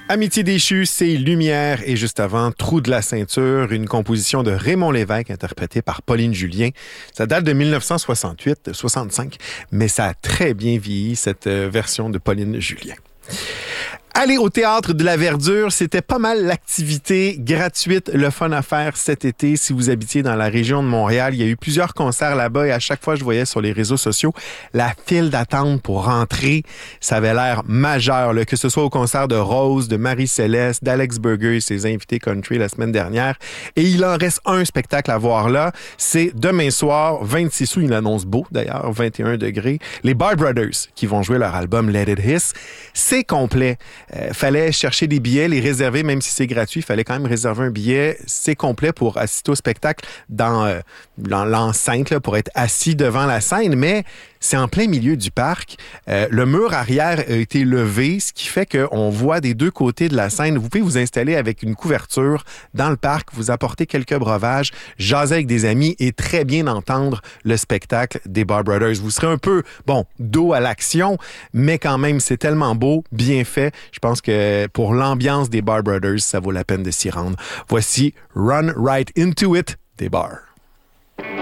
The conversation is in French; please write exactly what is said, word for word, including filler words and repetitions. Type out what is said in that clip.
Amitié déchue, c'est Lumière et juste avant, Trou de la ceinture, une composition de Raymond Lévesque interprétée par Pauline Julien. Ça date de dix-neuf cent soixante-huit, soixante-cinq, mais ça a très bien vieilli, cette version de Pauline Julien. Aller au Théâtre de la Verdure, c'était pas mal l'activité gratuite, le fun à faire cet été. Si vous habitiez dans la région de Montréal, il y a eu plusieurs concerts là-bas et à chaque fois, je voyais sur les réseaux sociaux la file d'attente pour rentrer. Ça avait l'air majeur, là, que ce soit au concert de Rose, de Marie-Céleste, d'Alex Burger et ses invités country la semaine dernière. Et il en reste un spectacle à voir là. C'est demain soir, vingt-six août, il annonce beau d'ailleurs, vingt et un degrés. Les Bar Brothers qui vont jouer leur album Let It Hiss. C'est complet. Euh, fallait chercher des billets, les réserver, même si c'est gratuit. Il fallait quand même réserver un billet. C'est complet pour assister au spectacle dans, euh, dans l'enceinte, là, pour être assis devant la scène, mais c'est en plein milieu du parc. Euh, le mur arrière a été levé, ce qui fait qu'on voit des deux côtés de la scène. Vous pouvez vous installer avec une couverture dans le parc, vous apporter quelques breuvages, jaser avec des amis et très bien entendre le spectacle des Bar Brothers. Vous serez un peu, bon, dos à l'action, mais quand même, c'est tellement beau, bien fait. Je pense que pour l'ambiance des Bar Brothers, ça vaut la peine de s'y rendre. Voici Run Right Into It des Bar.